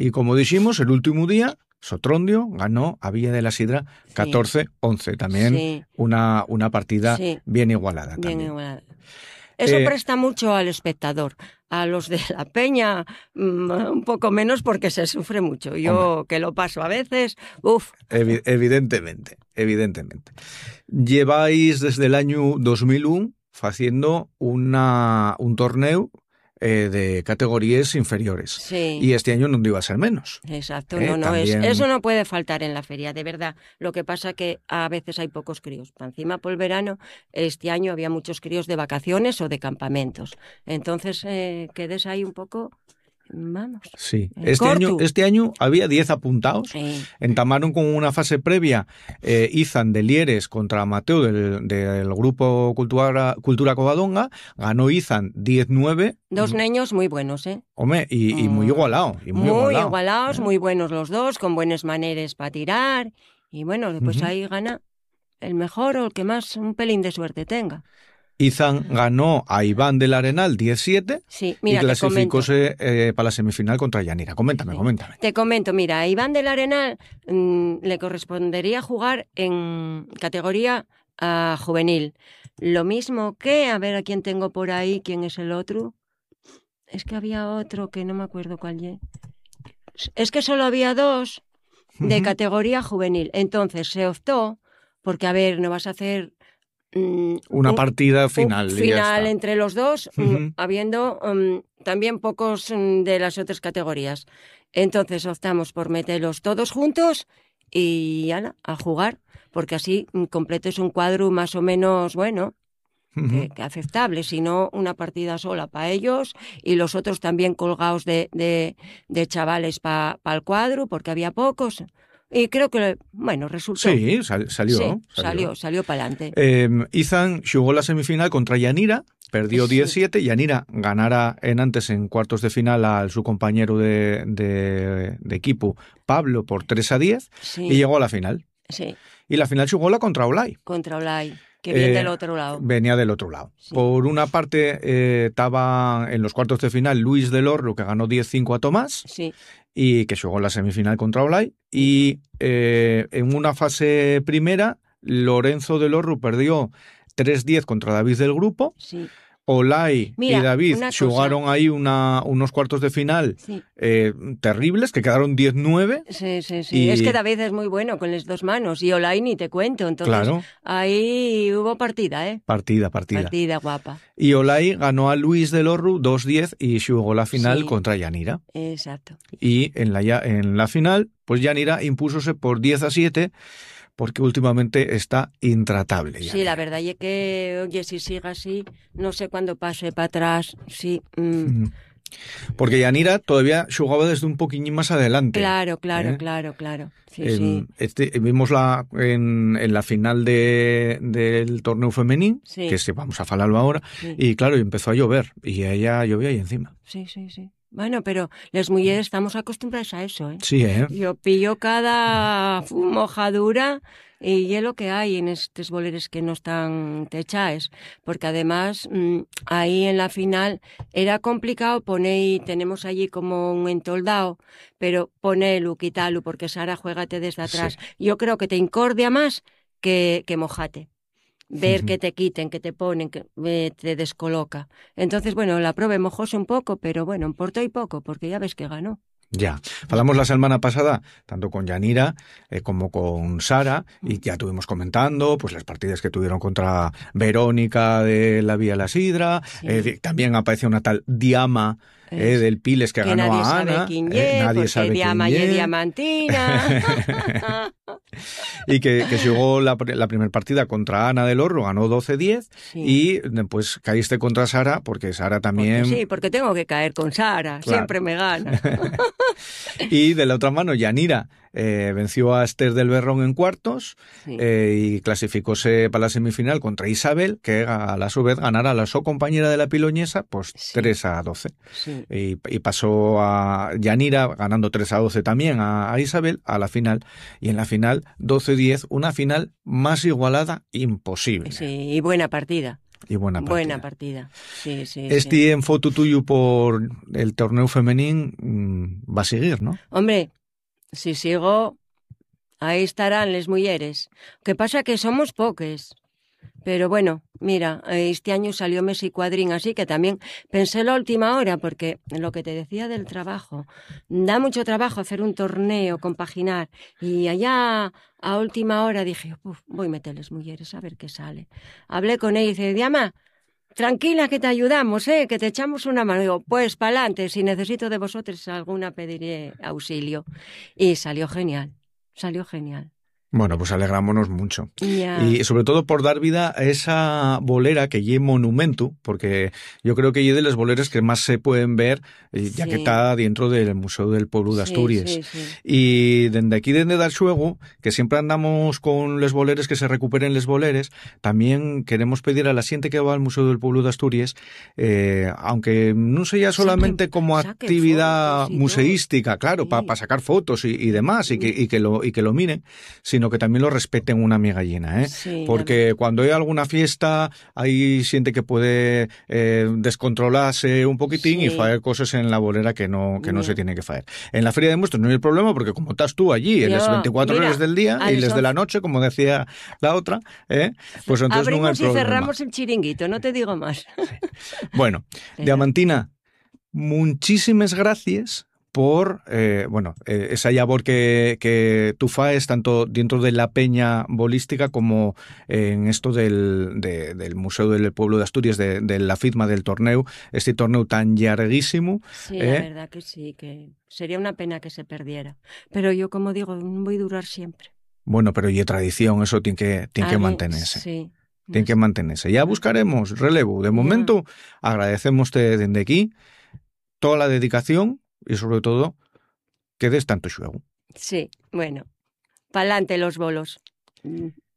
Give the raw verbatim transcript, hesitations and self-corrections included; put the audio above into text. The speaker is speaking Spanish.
Y como dijimos, el último día, Sotrondio ganó a Villa de la Sidra catorce once. También sí. una, una partida sí. bien igualada. Bien también. igualada. Eso eh, presta mucho al espectador. A los de la Peña mmm, un poco menos porque se sufre mucho. Yo hombre. que lo paso a veces, uff. Evi- evidentemente, evidentemente. Lleváis desde el año dos mil uno haciendo una, un torneo eh, de categorías inferiores. Sí. Y este año no iba a ser menos. Exacto, eh, no, no, también... es, eso no puede faltar en la feria, de verdad. Lo que pasa que a veces hay pocos críos. Para encima, por el verano, este año había muchos críos de vacaciones o de campamentos. Entonces, eh, quedes ahí un poco... Vamos. Sí, este año, este año había diez apuntados. Sí. Entamaron con una fase previa eh, Izan de Lieres contra Mateo del, del grupo Cultura, Cultura Covadonga. Ganó Izan diez nueve. Dos niños muy buenos, ¿eh? Hombre, y, y muy igualado. Y muy, muy igualado. igualados, ¿eh? Muy buenos los dos, con buenas maneras para tirar. Y bueno, pues uh-huh. ahí gana el mejor o el que más un pelín de suerte tenga. Izan ganó a Iván del Arenal diez siete sí, mira, y clasificóse eh, para la semifinal contra Yanira. Coméntame, sí. coméntame. Te comento, mira, a Iván del Arenal mmm, le correspondería jugar en categoría uh, juvenil. Lo mismo que, a ver a quién tengo por ahí, quién es el otro. Es que había otro que no me acuerdo cuál es. Es que solo había dos de uh-huh. categoría juvenil. Entonces se optó, porque a ver, no vas a hacer... Una un, partida final. Un final entre los dos, uh-huh. habiendo um, también pocos um, de las otras categorías. Entonces optamos por meterlos todos juntos y ala, a jugar, porque así um, completo es un cuadro más o menos bueno, uh-huh. que, que aceptable, si no una partida sola para ellos y los otros también colgados de, de, de chavales para pa el cuadro, porque había pocos. Y creo que, bueno, resultó. Sí, sal, salió, sí, salió. Salió, salió para adelante. Eh, Izan jugó la semifinal contra Yanira, perdió sí. diez siete. Yanira ganara en antes en cuartos de final a su compañero de, de, de equipo, Pablo, por tres a diez, sí. y llegó a la final. Sí. Y la final jugó la contra Olay. Contra Olay, que viene eh, del otro lado. Venía del otro lado. Sí. Por una parte, estaba eh, en los cuartos de final Luis del Orro, que ganó diez cinco a Tomás. Sí. Y que jugó la semifinal contra Olay. Y eh, en una fase primera, Lorenzo del Orro perdió tres diez contra David del Grupo. Sí. Olay Mira, y David jugaron ahí una, unos cuartos de final sí. eh, terribles, que quedaron diez nueve. Sí, sí, sí. Y... Es que David es muy bueno con las dos manos y Olay ni te cuento. Entonces, claro. ahí hubo partida, ¿eh? Partida, partida. Partida guapa. Y Olay ganó a Luis del Orru dos diez y jugó la final sí. contra Yanira. Exacto. Y en la, en la final, pues Yanira impúsose por diez a siete. Porque últimamente está intratable. Sí, Yanira. La verdad es que, oye, si sigue así, no sé cuándo pase para atrás, sí. Mm. Porque Yanira todavía jugaba desde un poquillín más adelante. Claro, claro, ¿eh? claro, claro. Sí, en, sí. Este, vimos la, en, en la final de, del torneo femenino, sí. que sí, vamos a falarlo ahora, sí. y claro, empezó a llover, y ella llovía ahí encima. Sí, sí, sí. Bueno, pero las mujeres estamos acostumbradas a eso, ¿eh? Sí, ¿eh? Yo pillo cada mojadura y es lo que hay en estos boleros que no están techados, porque además ahí en la final era complicado poner, tenemos allí como un entoldado, pero ponelo, quítalo, porque Sara juégate desde atrás. Sí. Yo creo que te incordia más que, que mojate. Ver uh-huh. que te quiten, que te ponen, que eh, te descoloca. Entonces, bueno, la probé mojose un poco, pero bueno, importó y poco, porque ya ves que ganó. Ya, hablamos la semana pasada, tanto con Yanira eh, como con Sara, y ya estuvimos comentando pues las partidas que tuvieron contra Verónica de la Vía La Sidra, sí. eh, también apareció una tal Diama, Eh, del Piles que, que ganó nadie a sabe Ana, quién eh, ye, nadie sabe Diama quién y ye. Diamantina. Y que, que jugó la, la primera partida contra Ana del Orro, ganó doce diez, sí. y pues caíste contra Sara, porque Sara también... Porque sí, porque tengo que caer con Sara, claro. Siempre me gana. Y de la otra mano, Yanira eh, venció a Esther del Berrón en cuartos, sí. eh, y clasificóse para la semifinal contra Isabel, que a la su vez ganara a la su compañera de la Piloñesa, pues sí. tres a doce. Sí. Y, y pasó a Yanira ganando tres a doce también a, a Isabel a la final, y en la final doce diez, una final más igualada imposible. Sí, y buena partida. y buena partida. Buena partida, sí, sí. Este sí. en foto tuyo por el torneo femenín mmm, va a seguir, ¿no? Hombre, si sigo, ahí estarán les mulleres. Que pasa que somos poques. Pero bueno, mira, este año salió Messi Cuadrín, así que también pensé la última hora, porque lo que te decía del trabajo, da mucho trabajo hacer un torneo, compaginar, y allá a última hora dije, Uf, voy a meterles mulleres a ver qué sale. Hablé con ella y dice, Diama, tranquila que te ayudamos, ¿eh? Que te echamos una mano. Digo, pues pa'lante, si necesito de vosotros alguna pediré auxilio. Y salió genial, salió genial. Bueno, pues alegrámonos mucho. Yeah. Y sobre todo por dar vida a esa bolera que lle monumento, porque yo creo que lle de las boleras que más se pueden ver, ya sí. que está dentro del Museo del Pueblo de Asturias. Sí, sí, sí. Y desde aquí, desde Darxuego, que siempre andamos con les boleres, que se recuperen les boleres, también queremos pedir a la gente que va al Museo del Pueblo de Asturias, eh, aunque no sea solamente como actividad museística, claro, sí. para pa sacar fotos y, y demás, y que, y, que lo, y que lo miren, sino que también lo respeten una miga llena, ¿eh? Sí, porque cuando hay alguna fiesta hay gente que puede eh, descontrolarse un poquitín sí. y hacer cosas en la bolera que no que no se tiene que hacer. En la Feria de Muestros no hay el problema porque como estás tú allí en las veinticuatro horas del día y les de la noche, como decía la otra, ¿eh? pues entonces abrimos no hay problema. Y cerramos el chiringuito, no te digo más. Sí. Bueno, Diamantina, muchísimas gracias por eh, bueno eh, esa labor que, que tú faes tanto dentro de la peña bolística como en esto del, de, del Museo del Pueblo de Asturias, de, de la firma del torneo, este torneo tan larguísimo. Sí, eh? la verdad que sí, que sería una pena que se perdiera. Pero yo, como digo, voy a durar siempre. Bueno, pero y tradición, eso tiene que, tiene que mantenerse. Sí. Tiene que mantenerse. Ya buscaremos relevo. De momento, yeah. agradecemos desde aquí toda la dedicación y sobre todo que des tanto xuego. Sí, bueno, pa'lante los bolos.